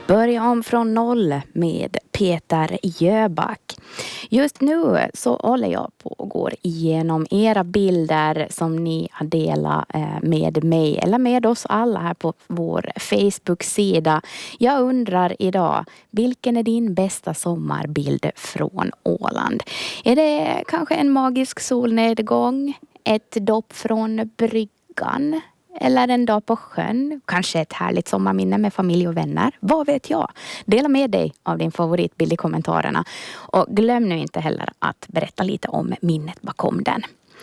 Börja om från noll med Peter Jöback. Just nu så håller jag på och går igenom era bilder som ni har delat med mig eller med oss alla här på vår Facebook-sida. Jag undrar idag, vilken är din bästa sommarbild från Åland? Är det kanske en magisk solnedgång, ett dopp från bryggan? Eller en dag på sjön. Kanske ett härligt sommarminne med familj och vänner. Vad vet jag? Dela med dig av din favoritbild i kommentarerna. Och glöm nu inte heller att berätta lite om minnet bakom den.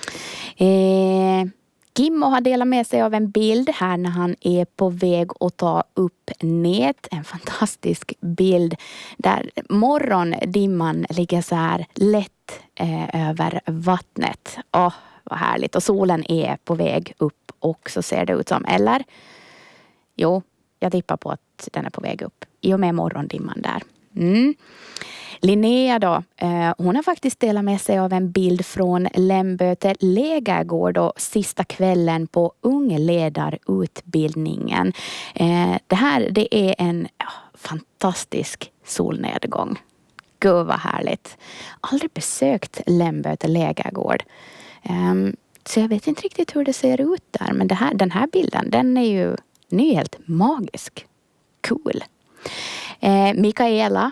Kimmo har delat med sig av en bild här när han är på väg att ta upp nät. En fantastisk bild där morgondimman ligger så här lätt över vattnet. Åh, vad härligt. Och solen är på väg upp. Och så ser det ut som, eller? Jo, jag tippar på att den är på väg upp. I och med morgondimman där. Linnea då, hon har faktiskt delat med sig av en bild från Lämböte lägergård och sista kvällen på ungledarutbildningen. Det är en fantastisk solnedgång. Gud vad härligt. Aldrig besökt Lämböte lägergård. Så jag vet inte riktigt hur det ser ut där. Men den här bilden, den är ju helt magisk. Cool. Mikaela.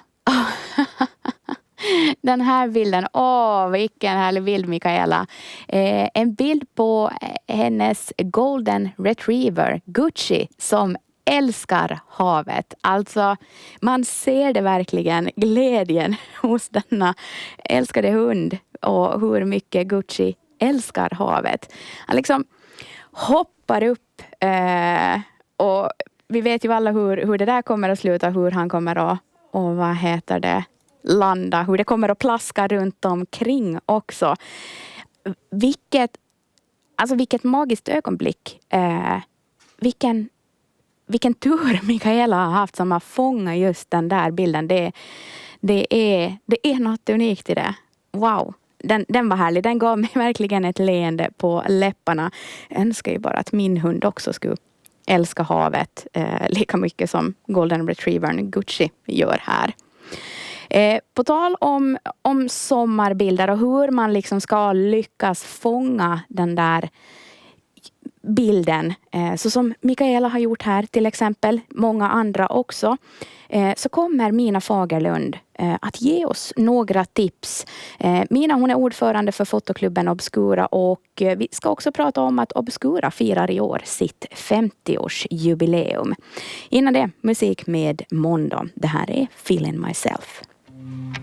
Den här bilden. Vilken härlig bild, Mikaela. En bild på hennes golden retriever, Gucci, som älskar havet. Alltså, man ser det verkligen, glädjen hos denna älskade hund. Och hur mycket Gucci älskar havet. Han liksom hoppar upp och vi vet ju alla hur det där kommer att sluta, hur han kommer att landa, hur det kommer att plaska runt omkring också. Vilket magiskt ögonblick. Vilken tur Mikaela har haft som har fångat just den där bilden. Det är något unikt i det. Wow. Den var härlig. Den gav mig verkligen ett leende på läpparna. Jag önskar ju bara att min hund också skulle älska havet lika mycket som golden retrievern Gucci gör här. På tal om sommarbilder och hur man liksom ska lyckas fånga den där bilden, så som Mikaela har gjort här till exempel, många andra också, så kommer Mina Fagerlund att ge oss några tips. Mina, hon är ordförande för fotoklubben Obscura och vi ska också prata om att Obscura firar i år sitt 50-årsjubileum. Innan det, musik med Mondo. Det här är Feeling Myself.